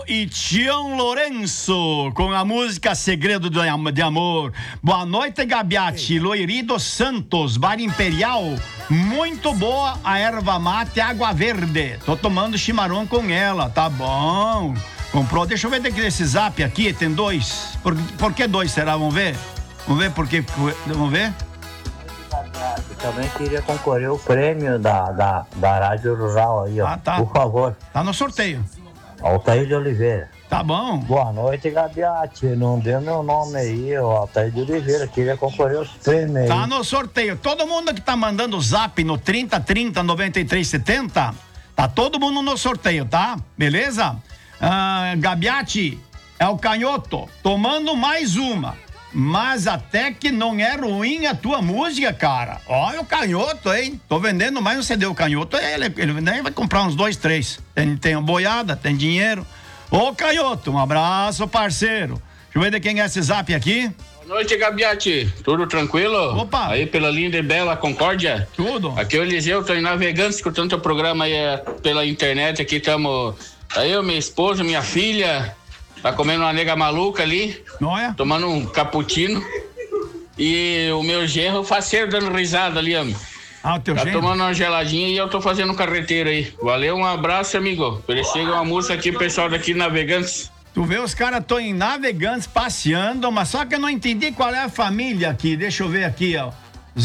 e Tião Lourenço, com a música Segredo de Amor. Boa noite, Gabiati. Loiri dos Santos, Bar Imperial. Muito boa a erva mate água verde. Tô tomando chimarrão com ela, tá bom. Comprou, deixa eu ver desse zap aqui, tem 2. Por que 2 será? Vamos ver? Vamos ver por que. Vamos ver? Eu também queria concorrer o prêmio da Rádio Rural aí, ó. Tá. Por favor. Tá no sorteio. Altair de Oliveira. Tá bom. Boa noite, Gabiati. Não deu meu nome aí, ó. Altair de Oliveira. Queria concorrer os prêmios aí. Tá no sorteio. Todo mundo que tá mandando zap no 3030 9370, tá todo mundo no sorteio, tá? Beleza? Gabiati é o canhoto, tomando mais uma. Mas até que não é ruim a tua música, cara. Olha o canhoto, hein? Tô vendendo mais um CD. O canhoto, ele vai comprar uns 2, 3. Tem uma boiada, tem dinheiro. Ô, canhoto, um abraço, parceiro. Deixa eu ver de quem é esse zap aqui. Boa noite, Gabiati. Tudo tranquilo? Opa. Aí pela linda e bela Concórdia? Tudo. Aqui é o Eliseu, tô em Navegantes, escutando teu programa aí pela internet. Aqui estamos, eu, minha esposa, minha filha, tá comendo uma nega maluca ali. Olha. Tomando um cappuccino. E o meu genro faceiro dando risada ali, amigo. O teu Tá genro? tomando uma geladinha e eu tô fazendo um carreteiro aí. Valeu, um abraço, amigo. Chega uma música aqui, pessoal daqui Navegantes. Tu vê, os caras estão em Navegantes passeando, mas só que eu não entendi qual é a família aqui. Deixa eu ver aqui, ó.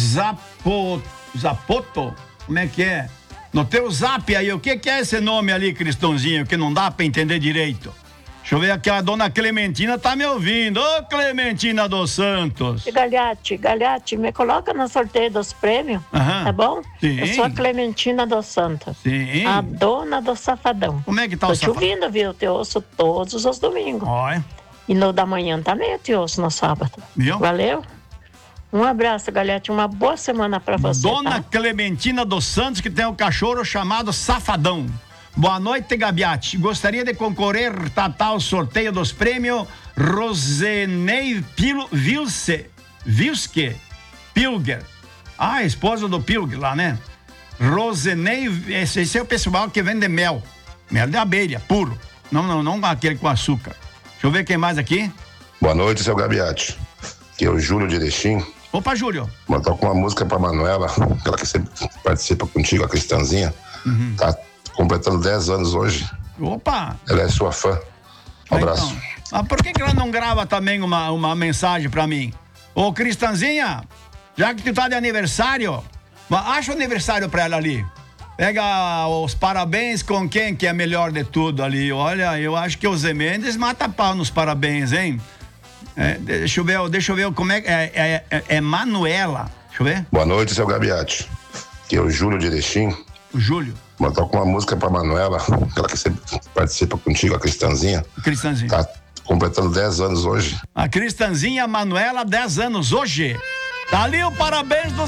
Zapoto? Como é que é? No teu zap aí, o que é esse nome ali, Cristãozinho, que não dá pra entender direito? Deixa eu ver aqui, a dona Clementina tá me ouvindo. Ô, Clementina dos Santos. Galhate, me coloca no sorteio dos prêmios, tá bom? Sim. Eu sou a Clementina dos Santos. Sim. A dona do Safadão. Como é que tá Tô o te safadão? ouvindo, viu? Eu te ouço todos os domingos. Olha. E no da manhã também eu te ouço no sábado. Viu? Valeu? Um abraço, Galhate. Uma boa semana pra você, Dona tá? Clementina dos Santos, que tem um cachorro chamado Safadão. Boa noite, Gabiati. Gostaria de concorrer ao sorteio dos prêmios Rosenei Vilske Pilger. Esposa do Pilger lá, né? Rosenei, esse é o pessoal que vende mel. Mel de abelha, puro. Não aquele com açúcar. Deixa eu ver quem mais aqui. Boa noite, seu Gabiati. Aqui é o Júlio de Erechim. Opa, Júlio. Vou tocar uma música pra Manuela, aquela que sempre participa contigo, a Cristãzinha. Tá completando 10 anos hoje. Opa! Ela é sua fã. Um abraço. Então. Mas por que ela não grava também uma mensagem pra mim? Ô, Cristãzinha, já que tu tá de aniversário, acha o aniversário pra ela ali. Pega os parabéns com quem que é melhor de tudo ali. Olha, eu acho que o Zé Mendes mata pau nos parabéns, hein? Deixa eu ver como é Manuela. Deixa eu ver. Boa noite, seu Gabiati. Aqui é o Júlio de Erechim. O Júlio. Vou tocar uma música pra Manuela, aquela que sempre participa contigo, a Cristãzinha. Cristãzinha. Tá completando 10 anos hoje. A Cristãzinha Manuela, 10 anos hoje. Tá ali o parabéns do